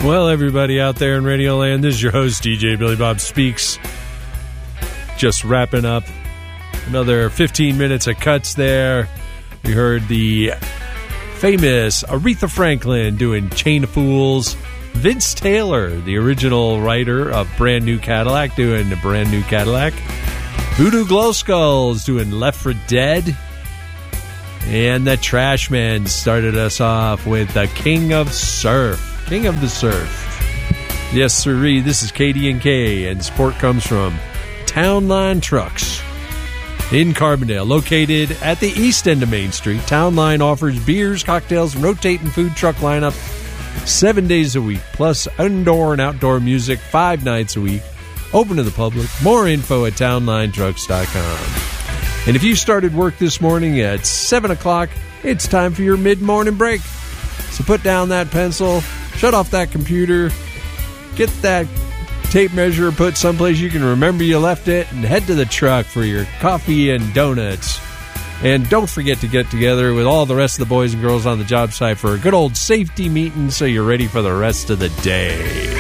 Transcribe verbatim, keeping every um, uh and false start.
Well, everybody out there in Radio Land, this is your host, D J Billy Bob Speaks. Just wrapping up another fifteen minutes of cuts there. We heard the famous Aretha Franklin doing Chain of Fools. Vince Taylor, the original writer of Brand New Cadillac, doing the Brand New Cadillac. Voodoo Glow Skulls doing Left for Dead. And the Trashmen started us off with the King of Surf. King of the Surf. Yes, sirree, this is K D and K, and support comes from Town Line Trucks in Carbondale, located at the east end of Main Street. Town Line offers beers, cocktails, and rotating food truck lineup seven days a week, plus indoor and outdoor music five nights a week, open to the public. More info at town line trucks dot com. And if you started work this morning at seven o'clock, it's time for your mid-morning break. So put down that pencil, shut off that computer, get that tape measure put someplace you can remember you left it, and head to the truck for your coffee and donuts. And don't forget to get together with all the rest of the boys and girls on the job site for a good old safety meeting so you're ready for the rest of the day.